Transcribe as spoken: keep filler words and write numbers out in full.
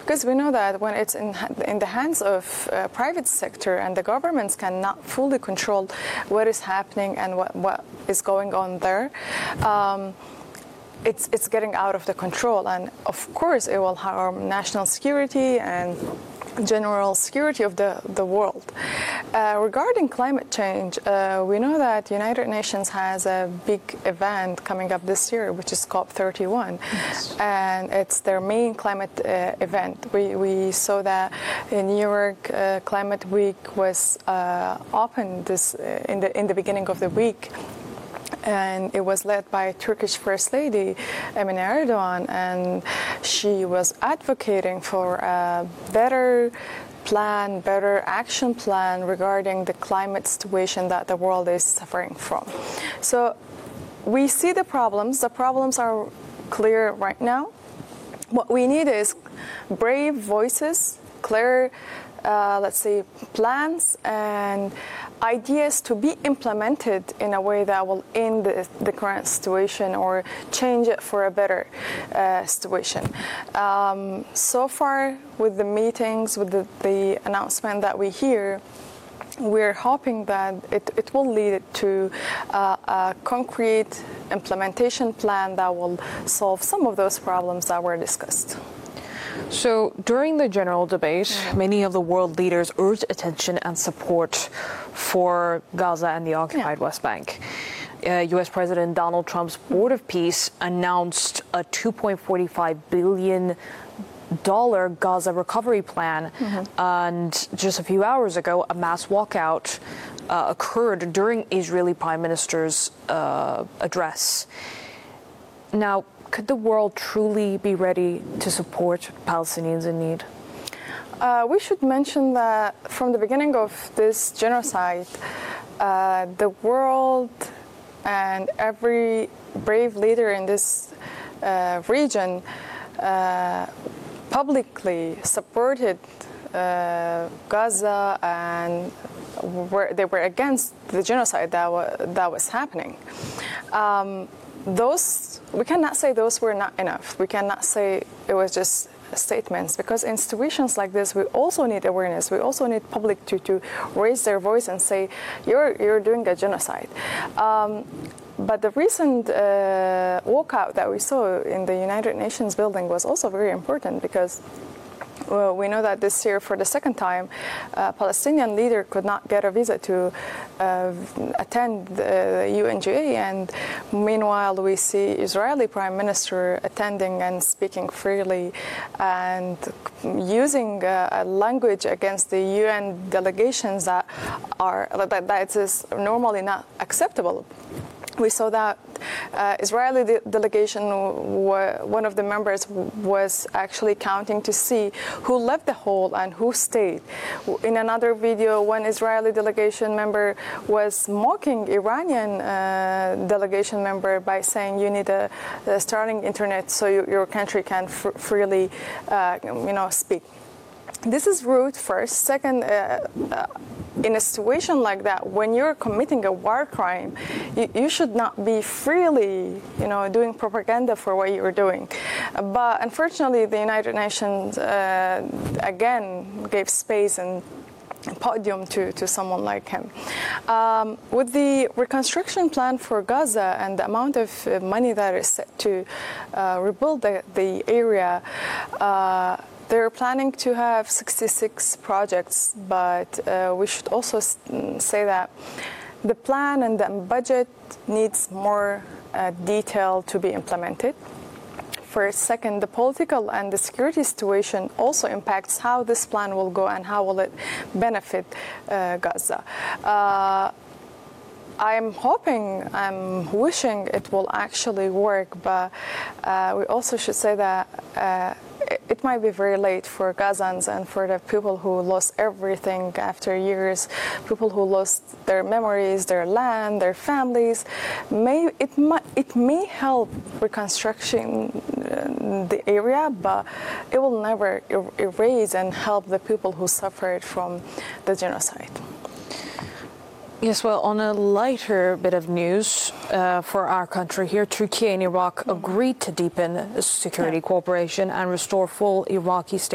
Because we know that when it's in, in the hands of uh, private sector and the governments cannot fully control what is happening and what, what is going on there, um, it's, it's getting out of the control. And of course, it will harm national security and general security of the, the world. Uh, regarding climate change, uh, we know that United Nations has a big event coming up this year, which is COP thirty-one, yes. And it's their main climate uh, event. We, we saw that in New York, uh, Climate Week was uh, opened this uh, in the in the beginning of the week. And it was led by Turkish First Lady Emine Erdogan, and she was advocating for a better plan, better action plan regarding the climate situation that the world is suffering from. So we see the problems. The problems are clear right now. What we need is brave voices, clear, uh, let's say, plans and ideas to be implemented in a way that will end the, the current situation or change it for a better uh, situation. Um, so far, with the meetings, with the, the announcement that we hear, we're hoping that it, it will lead to uh, a concrete implementation plan that will solve some of those problems that were discussed. So during the general debate, mm-hmm. many of the world leaders urged attention and support for Gaza and the occupied yeah. West Bank. Uh, U S President Donald Trump's Board of Peace announced a two point four five billion dollars Gaza recovery plan. Mm-hmm. And just a few hours ago, a mass walkout uh, occurred during Israeli Prime Minister's uh, address. Now, could the world truly be ready to support Palestinians in need? Uh, we should mention that from the beginning of this genocide, uh, the world and every brave leader in this uh, region uh, publicly supported uh, Gaza, and were, they were against the genocide that, wa that was happening. Um, Those, we cannot say those were not enough. We cannot say it was just statements, because in situations like this, we also need awareness. We also need public to, to raise their voice and say, you're, you're doing a genocide. Um, but the recent uh, walkout that we saw in the United Nations building was also very important, because well, we know that this year, for the second time, a Palestinian leader could not get a visa to uh, attend the U N G A, and meanwhile we see Israeli Prime Minister attending and speaking freely and using uh, a language against the U N delegations that are that, that is normally not acceptable. We saw that uh, Israeli de delegation, one of the members was actually counting to see who left the hall and who stayed. In another video, one Israeli delegation member was mocking Iranian uh, delegation member by saying you need a, a Starlink internet so you, your country can fr freely, uh, you know, speak. This is rude, first. Second, uh, uh, in a situation like that, when you're committing a war crime, you, you should not be freely, you know, doing propaganda for what you're doing. Uh, but unfortunately, the United Nations uh, again gave space and podium to, to someone like him. Um, with the reconstruction plan for Gaza and the amount of uh, money that is set to uh, rebuild the, the area, uh, they're planning to have sixty-six projects, but uh, we should also say that the plan and the budget needs more uh, detail to be implemented. First, second, the political and the security situation also impacts how this plan will go and how will it benefit uh, Gaza. Uh, I'm hoping, I'm wishing it will actually work, but uh, we also should say that uh, it might be very late for Gazans and for the people who lost everything after years, people who lost their memories, their land, their families. May, it, might, it may help reconstruction the area, but it will never er erase and help the people who suffered from the genocide. Yes, well, on a lighter bit of news uh, for our country here, Turkey and Iraq mm-hmm. agreed to deepen security yeah. cooperation and restore full Iraqi state